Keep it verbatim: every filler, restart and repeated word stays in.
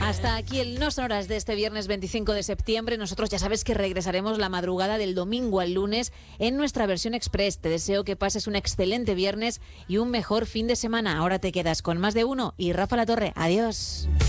Hasta aquí el No Sonoras de este viernes veinticinco de septiembre. Nosotros ya sabes que regresaremos la madrugada del domingo al lunes en nuestra versión express. Te deseo que pases un excelente viernes y un mejor fin de semana. Ahora te quedas con Más de Uno y Rafa La Torre. Adiós.